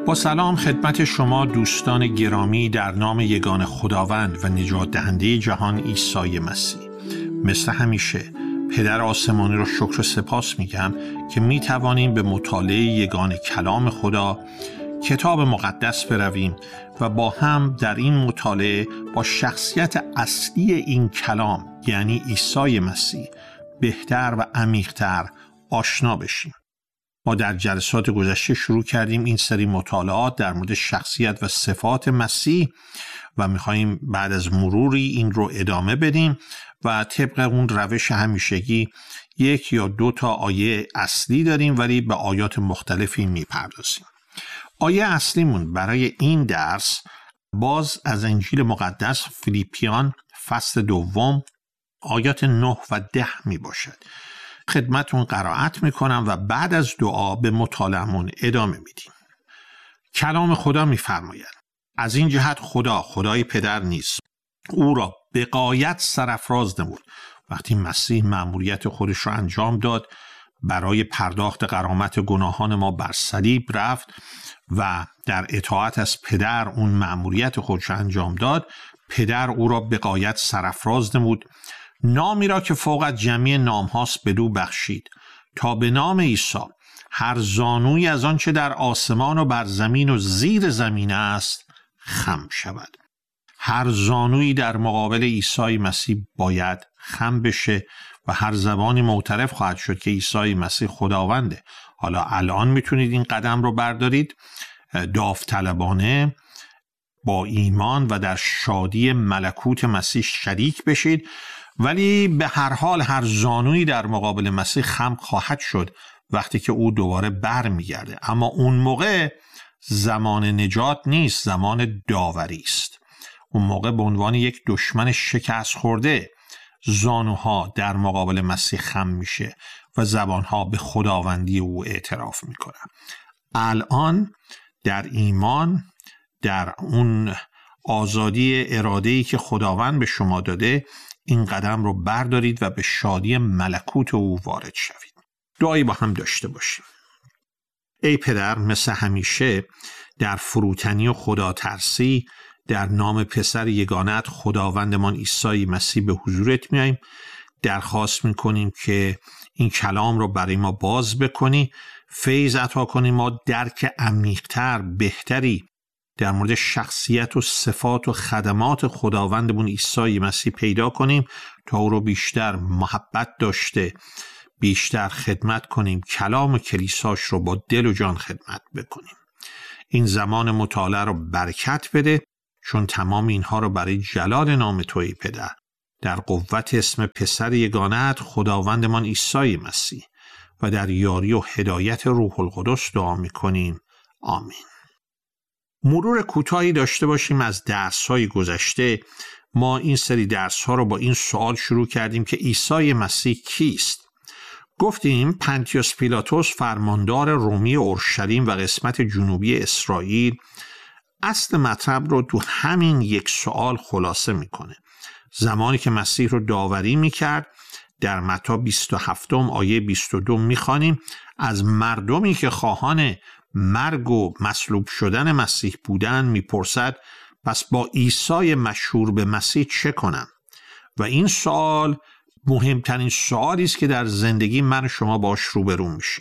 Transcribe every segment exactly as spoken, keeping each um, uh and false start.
با سلام خدمت شما دوستان گرامی در نام یگان خداوند و نجات دهنده جهان عیسی مسیح. مثل همیشه پدر آسمانی را شکر و سپاس میگم که میتوانیم به مطالعه یگان کلام خدا کتاب مقدس برویم و با هم در این مطالعه با شخصیت اصلی این کلام یعنی عیسی مسیح بهتر و عمیق‌تر آشنا بشیم. ما در جلسات گذشته شروع کردیم این سری مطالعات در مورد شخصیت و صفات مسیح و میخواییم بعد از مروری این رو ادامه بدیم و طبق اون روش همیشگی یک یا دو تا آیه اصلی داریم ولی به آیات مختلفی میپردازیم. آیه اصلیمون برای این درس باز از انجیل مقدس فیلیپیان فصل دوم آیات نه و ده می باشد. خدمتون قرائت میکنم و بعد از دعا به مطالعه‌مون ادامه میدیم. کلام خدا میفرماید: از این جهت خدا خدای پدر نیست، او را به غایت سرافراز نمود وقتی مسیح مأموریت خودش را انجام داد، برای پرداخت غرامت گناهان ما بر صلیب رفت و در اطاعت از پدر اون مأموریت خودش را انجام داد. پدر او را به غایت سرافراز نمود، نامی را که فوق از جمیع نام هاست بدو بخشید، تا به نام عیسی هر زانوی از آنچه در آسمان و بر زمین و زیر زمین است خم شود. هر زانویی در مقابل عیسی مسیح باید خم بشه و هر زبانی معترف خواهد شد که عیسی مسیح خداونده. حالا الان میتونید این قدم رو بردارید، داوطلبانه با ایمان و در شادی ملکوت مسیح شریک بشید، ولی به هر حال هر زانویی در مقابل مسیح خم خواهد شد وقتی که او دوباره بر میگرده. اما اون موقع زمان نجات نیست، زمان داوری است. اون موقع به عنوان یک دشمن شکست خورده زانوها در مقابل مسیح خم میشه و زبانها به خداوندی او اعتراف میکنن. الان در ایمان، در اون آزادی اراده‌ای که خداوند به شما داده، این قدم رو بردارید و به شادی ملکوت او وارد شوید. دعایی با هم داشته باشیم. ای پدر، مثل همیشه در فروتنی و خدا ترسی در نام پسر یگانت خداوندمان عیسی مسیح به حضورت میاییم. درخواست میکنیم که این کلام رو برای ما باز بکنی، فیض عطا کنی، ما درک عمیق‌تر بهتری در مورد شخصیت و صفات و خدمات خداوندمون عیسی مسیح پیدا کنیم تا او رو بیشتر محبت داشته بیشتر خدمت کنیم، کلام و کلیساش رو با دل و جان خدمت بکنیم. این زمان مطالعه رو برکت بده، چون تمام اینها رو برای جلال نام توی پدر در قوت اسم پسر یگانت خداوندمان عیسی مسیح و در یاری و هدایت روح القدس دعا میکنیم. آمین. مرور کوتاهی داشته باشیم از درس‌های گذشته. ما این سری درس‌ها رو با این سوال شروع کردیم که عیسی مسیح کیست؟ گفتیم پنتیوس پیلاتوس فرماندار رومی اورشلیم و قسمت جنوبی اسرائیل اصل مطلب رو تو همین یک سوال خلاصه میکنه. زمانی که مسیح رو داوری میکرد در متی بیست و هفت آیه بیست و دو میخوانیم از مردمی که خواهان مرگ و مصلوب شدن مسیح بودن میپرسد پس با عیسی مشهور به مسیح چه کنم؟ و این سوال مهمترین سوالی است که در زندگی من و شما باش روبرو میشیم.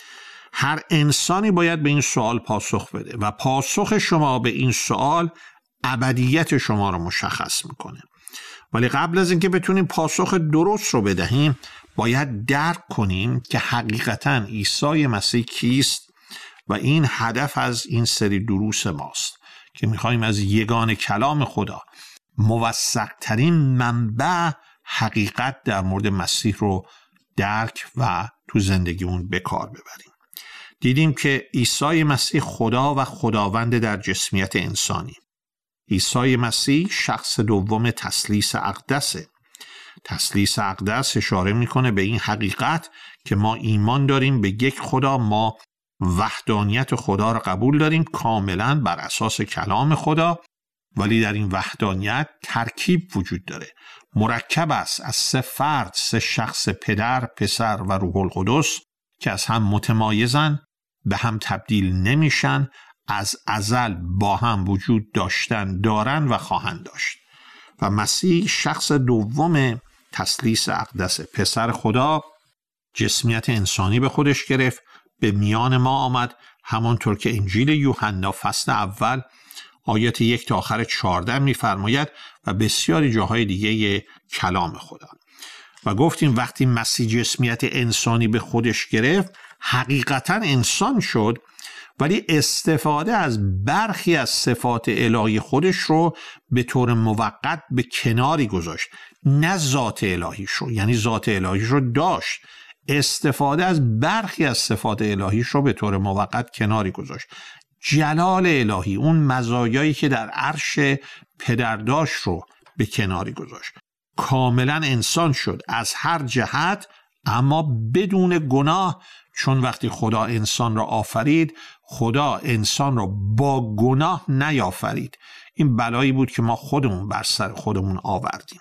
هر انسانی باید به این سوال پاسخ بده و پاسخ شما به این سوال ابدیت شما رو مشخص میکنه. ولی قبل از اینکه بتونیم پاسخ درست رو بدهیم باید درک کنیم که حقیقتاً عیسی مسیح کیست و این هدف از این سری دروس ماست که میخوایم از یگان کلام خدا موثق ترین منبع حقیقت در مورد مسیح رو درک و تو زندگیمون به کار ببریم. دیدیم که عیسی مسیح خدا و خداوند در جسمیت انسانی. عیسی مسیح شخص دوم تثلیث اقدسه. تثلیث اقدس اشاره میکنه به این حقیقت که ما ایمان داریم به یک خدا، ما وحدانیت خدا را قبول داریم کاملا بر اساس کلام خدا، ولی در این وحدانیت ترکیب وجود داره، مرکب است از سه فرد، سه شخص، پدر، پسر و روح القدس که از هم متمایزن، به هم تبدیل نمیشن، از ازل با هم وجود داشتن، دارن و خواهند داشت. و مسیح شخص دوم تثلیث اقدس، پسر خدا، جسمیت انسانی به خودش گرفت، به میان ما آمد، همانطور که انجیل یوحنا فصل اول آیات یک تا آخر چهارده می‌فرماید و بسیاری جاهای دیگه کلام خدا. و گفتیم وقتی مسیح جسمیت انسانی به خودش گرفت، حقیقتاً انسان شد، ولی استفاده از برخی از صفات الهی خودش رو به طور موقت به کناری گذاشت، نه ذات الهیش رو. یعنی ذات الهیش رو داشت، استفاده از برخی از صفات الهیش رو به طور موقت کناری گذاشت. جلال الهی، اون مزایایی که در عرش پدر داشت رو به کناری گذاشت. کاملا انسان شد از هر جهت، اما بدون گناه، چون وقتی خدا انسان را آفرید، خدا انسان را با گناه نیافرید. این بلایی بود که ما خودمون بر سر خودمون آوردیم.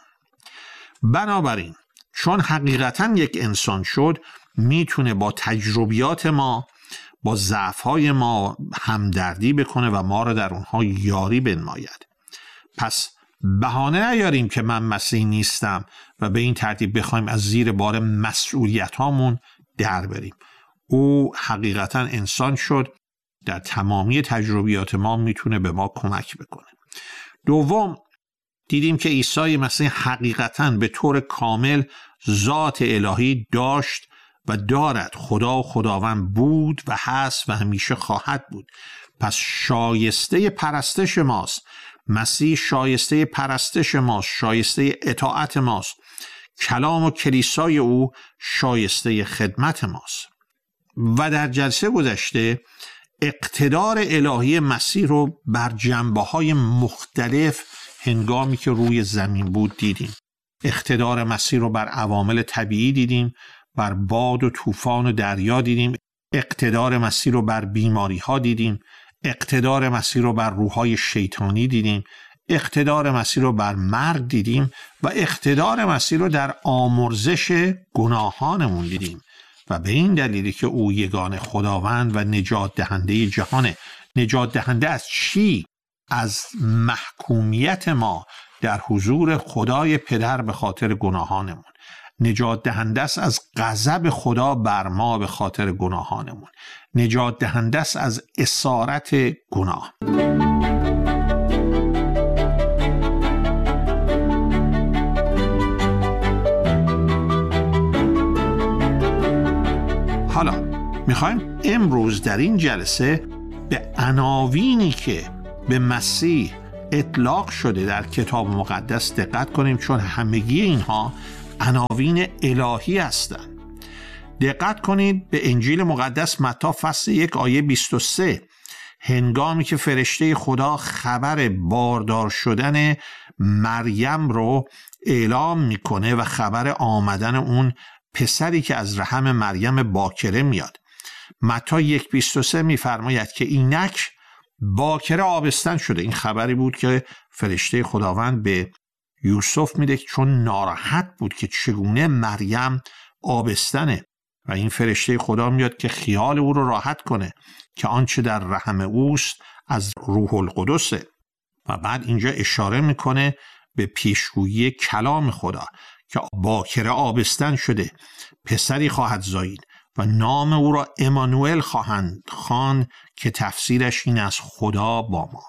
بنابراین چون حقیقتا یک انسان شد، میتونه با تجربیات ما، با ضعف‌های ما همدردی بکنه و ما را در اونها یاری بنماید. پس بهانه نیاریم که من مسیح نیستم و به این ترتیب بخوایم از زیر بار مسئولیت هامون در بریم. او حقیقتا انسان شد، در تمامی تجربیات ما میتونه به ما کمک بکنه. دوم، دیدیم که عیسی مسیح حقیقتا به طور کامل ذات الهی داشت و دارد. خدا و خداوند بود و هست و همیشه خواهد بود. پس شایسته پرستش ماست. مسیح شایسته پرستش ماست، شایسته اطاعت ماست. کلام و کلیسای او شایسته خدمت ماست. و در جلسه گذشته اقتدار الهی مسیح رو بر جنبه‌های مختلف هنگامی که روی زمین بود دیدیم. اقتدار مسیح رو بر عوامل طبیعی دیدیم، بر باد و طوفان و دریا دیدیم. اقتدار مسیح رو بر بیماری ها دیدیم. اقتدار مسیح رو بر روح‌های شیطانی دیدیم. اقتدار مسیح رو بر مرگ دیدیم و اقتدار مسیح رو در آمرزش گناهانمون دیدیم. و به این دلیلی که او یگانه خداوند و نجات دهنده جهانه. نجات دهنده از چی؟ از محکومیت ما در حضور خدای پدر به خاطر گناهانمون. نجات دهنده است از غضب خدا بر ما به خاطر گناهانمون. نجات دهنده است از اسارت گناه. حالا میخوایم امروز در این جلسه به عناوینی که به مسیح اطلاق شده در کتاب مقدس دقت کنیم، چون همگی اینها عناوین الهی هستند. دقت کنید به انجیل مقدس متی فصل یک آیه بیست و سه، هنگامی که فرشته خدا خبر باردار شدن مریم رو اعلام میکنه و خبر آمدن اون پسری که از رحم مریم باکره میاد. متی یک بیست و سه میفرماید که اینک باکره آبستن شده. این خبری بود که فرشته خداوند به یوسف میده چون ناراحت بود که چگونه مریم آبستنه و این فرشته خدا میاد که خیال او رو راحت کنه که آنچه در رحم اوست از روح القدسه. و بعد اینجا اشاره میکنه به پیشگویی کلام خدا که باکره آبستن شده، پسری خواهد زایید و نام او را امانوئل خواهند خواند که تفسیرش این از خدا با ما.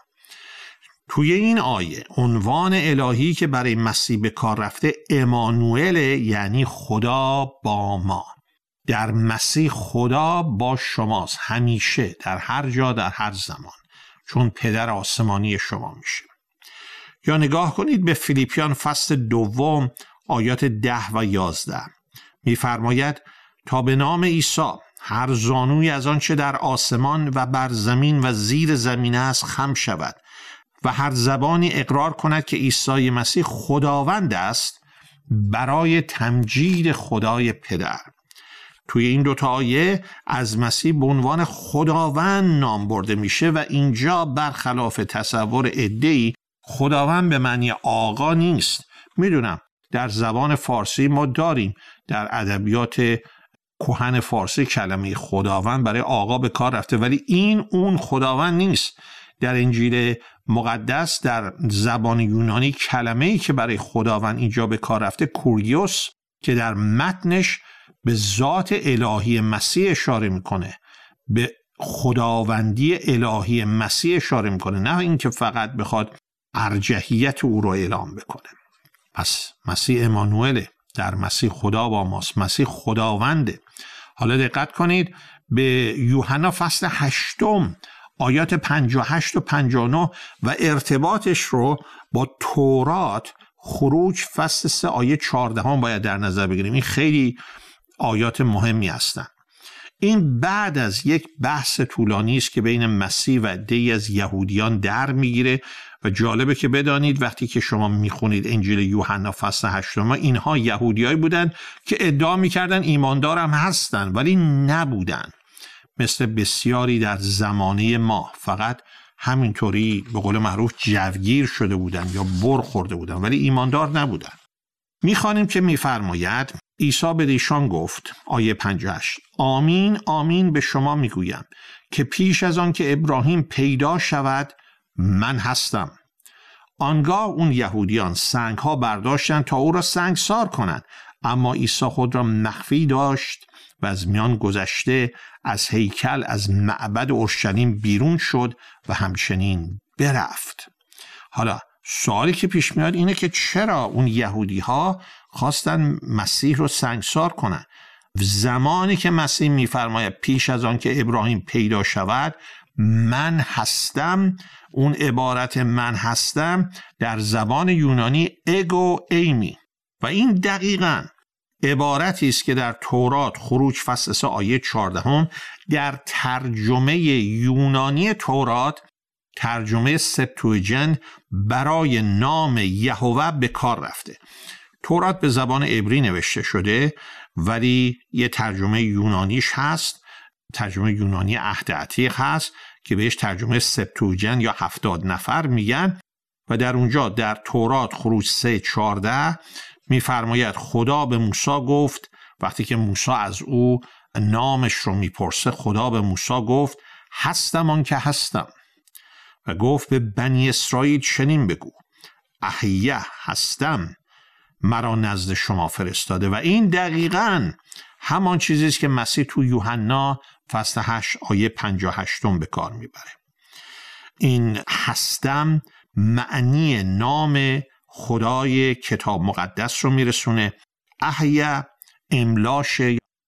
توی این آیه عنوان الهی که برای مسیح به کار رفته امانوئل، یعنی خدا با ما. در مسیح خدا با شماست، همیشه، در هر جا، در هر زمان، چون پدر آسمانی شما میشه. یا نگاه کنید به فیلیپیان فصل دوم آیات ده و یازده. میفرماید تا به نام عیسی هر زانوی از آنچه در آسمان و بر زمین و زیر زمین است خم شود و هر زبانی اقرار کند که عیسی مسیح خداوند است برای تمجید خدای پدر. توی این دوتا آیه از مسیح به عنوان خداوند نام برده میشه و اینجا برخلاف تصور عده‌ای خداوند به معنی آقا نیست. میدونم در زبان فارسی ما داریم در ادبیات کهن فارسی کلمه خداوند برای آقا به کار رفته، ولی این اون خداوند نیست. در انجیل مقدس در زبان یونانی کلمه‌ای که برای خداوند اینجا به کار رفته کوریوس، که در متنش به ذات الهی مسیح اشاره میکنه، به خداوندی الهی مسیح اشاره میکنه، نه اینکه فقط بخواد ارجحیت او رو اعلام بکنه. پس مسیح امانوئل، در مسیح خدا با ماست، مسیح خداونده. حالا دقت کنید به یوحنا فصل هشتم آیات پنجاه و هشت و پنجاه و نه و ارتباطش رو با تورات، خروج فصل سه آیه چهارده هم باید در نظر بگیریم. این خیلی آیات مهمی هستند. این بعد از یک بحث طولانی است که بین مسیح و عده‌ای از یهودیان در میگیره و جالبه که بدانید وقتی که شما میخونید انجیل یوحنا فصل هشتم، اینها یهودیایی بودن که ادعا میکردن ایماندار هم هستن ولی نبودن، مثل بسیاری در زمانه ما، فقط همینطوری به قول معروف جوگیر شده بودن یا بر خورده بودن ولی ایماندار نبودن. میخوانیم که میفرماید عیسی به ایشان گفت، آیه پنجاه و هشت، آمین آمین به شما میگویم که پیش از آن که ابراهیم پیدا شود من هستم. آنگاه اون یهودیان سنگ ها برداشتند تا او را سنگسار کنند، اما عیسی خود را مخفی داشت و از میان گذشته از هیکل، از معبد اورشلیم بیرون شد و همچنین برفت. حالا سوالی که پیش میاد اینه که چرا اون یهودی ها خواستن مسیح رو سنگسار کنن؟ زمانی که مسیح میفرماید پیش از آن که ابراهیم پیدا شود من هستم، اون عبارت من هستم در زبان یونانی اگو ایمی و این دقیقاً عبارتی است که در تورات خروج فصل سه آیه چهارده هم در ترجمه یونانی تورات، ترجمه سپتوجنت، برای نام یهوه به کار رفته. تورات به زبان عبری نوشته شده ولی یه ترجمه یونانیش هست، ترجمه یونانی عهد عتیق هست که بهش ترجمه سپتوجنت یا هفتاد نفر میگن و در اونجا در تورات خروج سه چهارده میفرماید خدا به موسی گفت، وقتی که موسی از او نامش رو میپرسه، خدا به موسی گفت هستم آن که هستم و گفت به بنی اسرائیل چنین بگو احیه هستم مرا نزد شما فرستاده. و این دقیقاً همان چیزی است که مسیح تو یوحنا فصل هشت آیه پنجاه و هشت به کار میبره. این هستم معنی نام خدای کتاب مقدس رو میرسونه. احیه املاش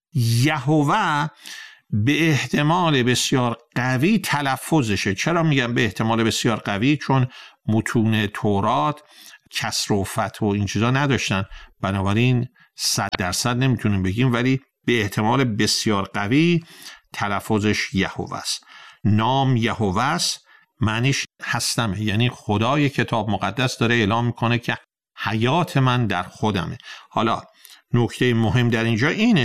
یهوه به احتمال بسیار قوی تلفظشه. چرا میگم به احتمال بسیار قوی؟ چون متون تورات کسر و فتح و این چیزا نداشتن، بنابراین صد درصد نمیتونیم بگیم، ولی به احتمال بسیار قوی تلفظش یهوه است. نام یهوه است، معنیش هستمه، یعنی خدای کتاب مقدس داره اعلام میکنه که حیات من در خودمه. حالا نکته مهم در اینجا اینه